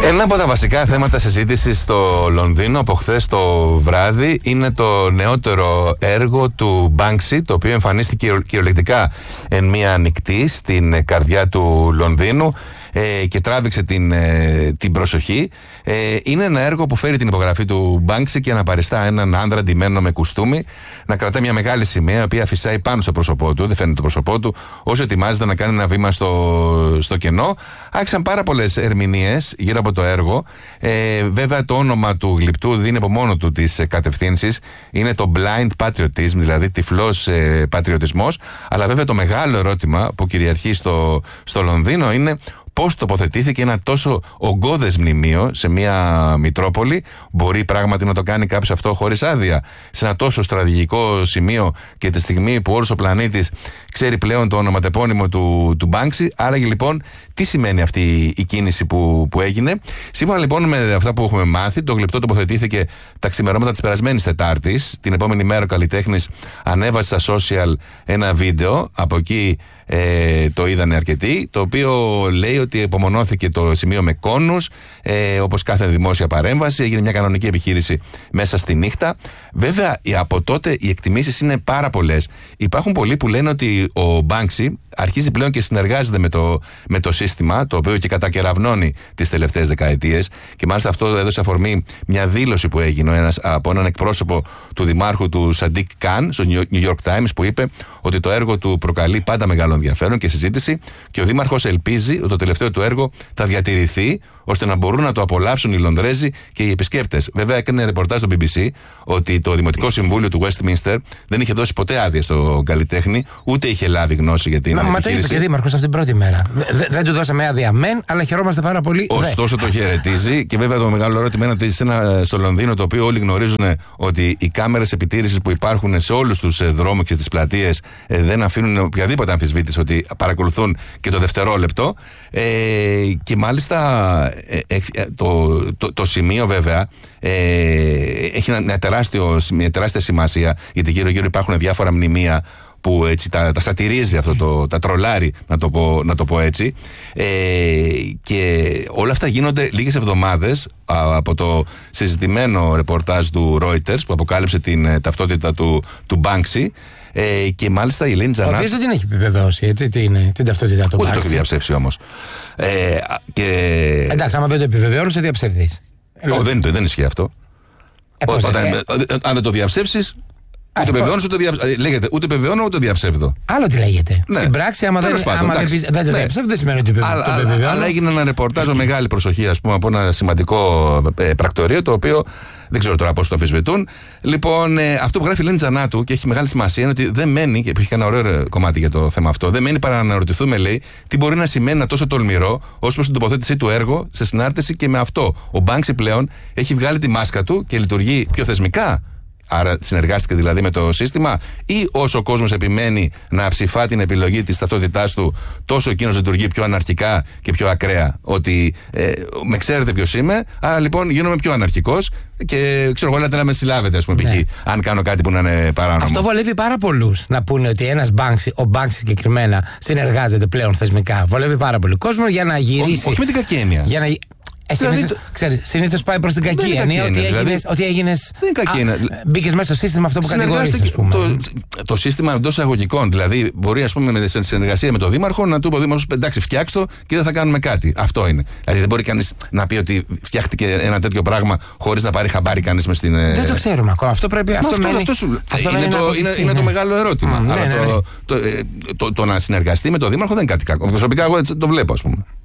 Ένα από τα βασικά θέματα συζήτησης στο Λονδίνο από χθες το βράδυ είναι το νεότερο έργο του Banksy, το οποίο εμφανίστηκε κυριολεκτικά εν μία νυχτή στην καρδιά του Λονδίνου και τράβηξε την προσοχή. Είναι ένα έργο που φέρει την υπογραφή του Banksy και αναπαριστά έναν άνδρα ντυμένο με κουστούμι να κρατάει μια μεγάλη σημαία, η οποία φυσάει πάνω στο πρόσωπό του, δεν φαίνεται το πρόσωπό του, όσο ετοιμάζεται να κάνει ένα βήμα στο κενό. Άρχισαν πάρα πολλές ερμηνείες γύρω από το έργο. Βέβαια, το όνομα του γλυπτού δίνει από μόνο του τις κατευθύνσεις. Είναι το blind patriotism, δηλαδή τυφλός πατριωτισμός. Αλλά βέβαια το μεγάλο ερώτημα που κυριαρχεί στο Λονδίνο είναι πώς τοποθετήθηκε ένα τόσο ογκώδες μνημείο σε μια Μητρόπολη. Μπορεί πράγματι να το κάνει κάποιος αυτό χωρίς άδεια, σε ένα τόσο στρατηγικό σημείο και τη στιγμή που όλος ο πλανήτης ξέρει πλέον το ονοματεπώνυμο του Banksy. Άραγε λοιπόν, τι σημαίνει αυτή η κίνηση που έγινε? Σύμφωνα λοιπόν με αυτά που έχουμε μάθει, το γλυπτό τοποθετήθηκε τα ξημερώματα της περασμένης Τετάρτης. Την επόμενη μέρα ο καλλιτέχνης ανέβασε στα social ένα βίντεο. Από εκεί το είδανε αρκετοί, το οποίο λέει ότι απομονώθηκε το σημείο με κόνους, όπως κάθε δημόσια παρέμβαση. Έγινε μια κανονική επιχείρηση μέσα στη νύχτα. Βέβαια, από τότε οι εκτιμήσεις είναι πάρα πολλές. Υπάρχουν πολλοί που λένε ότι ο Banksy αρχίζει πλέον και συνεργάζεται με το σύστημα, το οποίο και κατακεραυνώνει τις τελευταίες δεκαετίες. Και μάλιστα αυτό έδωσε αφορμή μια δήλωση που έγινε από έναν εκπρόσωπο του δημάρχου του Σαντίκ Καν στο New York Times, που είπε ότι το έργο του προκαλεί πάντα μεγάλο ενδιαφέρον και συζήτηση, και ο δήμαρχος ελπίζει ότι το τελευταίο του έργο θα διατηρηθεί ώστε να μπορούν να το απολαύσουν οι Λονδρέζοι και οι επισκέπτες. Βέβαια, έκανε ρεπορτάζ στο BBC ότι το Δημοτικό Συμβούλιο του Westminster δεν είχε δώσει ποτέ άδεια στον καλλιτέχνη, ούτε είχε λάβει γνώση για την επιχείρηση. Μα το είπε και δήμαρχος αυτή την πρώτη μέρα. Δεν του δώσαμε άδεια μεν, αλλά χαιρόμαστε πάρα πολύ. Ωστόσο το χαιρετίζει. Και βέβαια το μεγάλο ερώτημα είναι ότι στο Λονδίνο, το οποίο όλοι γνωρίζουν ότι οι κάμερες επιτήρησης που υπάρχουν σε όλους τους δρόμους και τις πλατείες δεν αφήνουν οποιαδήποτε αμφισβήτηση ότι παρακολουθούν και το δευτερόλεπτο. Και μάλιστα το σημείο βέβαια έχει μια τεράστια σημασία, γιατί γύρω-γύρω υπάρχουν διάφορα μνημεία που έτσι τα σατυρίζει αυτό, τα τρολάρει, να το πω έτσι. Και όλα αυτά γίνονται λίγες εβδομάδες από το συζητημένο ρεπορτάζ του Reuters που αποκάλυψε την ταυτότητα του Banksy. Και μάλιστα η Ελένη Τζανάτου. Ο οποίος δεν την έχει επιβεβαιώσει, έτσι, την ταυτότητα του Banksy. Ούτε το έχει διαψεύσει όμως. Εντάξει, άμα δεν το επιβεβαιώνεις, διαψεύδεις. Δεν ισχύει αυτό. Αν δεν το διαψεύσεις, ούτε επιβεβαιώνω λέγεται ούτε επιβεβαιώνω ούτε διαψεύδω. Άλλο τι λέγεται. Ναι. Στην πράξη, άμα δεν το διαψεύδω, δεν σημαίνει ότι το επιβεβαιώνω. Αλλά έγινε ένα ρεπορτάζ με μεγάλη προσοχή, ας πούμε, από ένα σημαντικό πρακτορείο, το οποίο δεν ξέρω τώρα πώς το αμφισβητούν. Λοιπόν, αυτό που γράφει η Ελένη Τζανάτου και έχει μεγάλη σημασία είναι ότι δεν μένει, και έχει ένα ωραίο κομμάτι για το θέμα αυτό, δεν μένει παρά να αναρωτηθούμε, λέει, τι μπορεί να σημαίνει ένα τόσο τολμηρό ως προς την τοποθέτησή του έργο σε συνάρτηση και με αυτό. Ο Banksy πλέον έχει βγάλει τη μάσκα του και λειτουργεί πιο θεσμικά. Άρα συνεργάστηκε δηλαδή με το σύστημα, ή όσο ο κόσμος επιμένει να ψηφά την επιλογή της ταυτότητάς του, τόσο εκείνος λειτουργεί πιο αναρχικά και πιο ακραία? Ότι με ξέρετε ποιος είμαι, άρα λοιπόν γίνομαι πιο αναρχικός και ξέρω εγώ, λέτε να με συλλάβετε, ας πούμε, π.χ. αν κάνω κάτι που να είναι παράνομο. Αυτό βολεύει πάρα πολλούς να πούνε ότι ένας Banksy, ο Banksy συγκεκριμένα, συνεργάζεται πλέον θεσμικά. Βολεύει πάρα πολύ κόσμο για να γυρίσει. Όχι με την κακή έννοια. Συνήθως πάει προς την κακή έννοια ότι έγινες. Δεν είναι κακή έννοια. Μπήκες μέσα στο σύστημα αυτό που κατηγορείς, ας πούμε. Το σύστημα εντός εισαγωγικών. Δηλαδή, μπορεί, ας πούμε, με συνεργασία με τον Δήμαρχο να του πει ο Δήμαρχος, εντάξει, φτιάξτε το και δεν θα κάνουμε κάτι. Αυτό είναι. Δηλαδή, δεν μπορεί κανείς να πει ότι φτιάχτηκε ένα τέτοιο πράγμα χωρίς να πάρει χαμπάρι κανείς μες στην. Δεν το ξέρουμε ακόμα. Αυτό πρέπει. Είναι το μεγάλο ερώτημα. Το να συνεργαστεί με τον Δήμαρχο δεν είναι κάτι κακό. Προσωπικά, εγώ το βλέπω, ας πούμε.